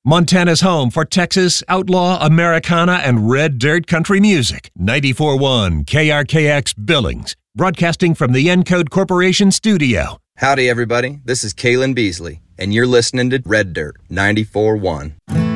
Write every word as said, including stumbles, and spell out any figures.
Montana's home for Texas, outlaw, Americana, and red dirt country music. ninety-four point one K R K X Billings, broadcasting from the Encode Corporation studio. Howdy, everybody. This is Kalen Beasley, and you're listening to Red Dirt ninety-four point one.